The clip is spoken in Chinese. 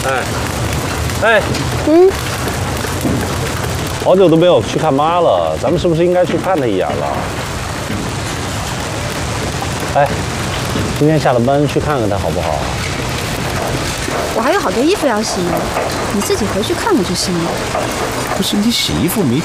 哎，好久都没有去看妈了，咱们是不是应该去看她一眼了？哎，今天下了班去看看她好不好？ 我还有好多衣服要洗呢，你自己回去看看就行了。 不是你洗衣服没